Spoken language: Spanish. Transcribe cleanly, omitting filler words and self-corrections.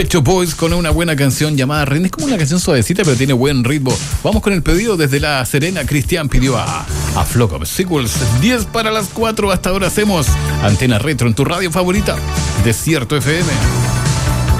Pet Shop Boys con una buena canción llamada Ren. Es como una canción suavecita, pero tiene buen ritmo. Vamos con el pedido desde La Serena. Cristian pidió a Flock of Sequels. 10 para las 4. Hasta ahora hacemos Antena Retro en tu radio favorita, Desierto FM.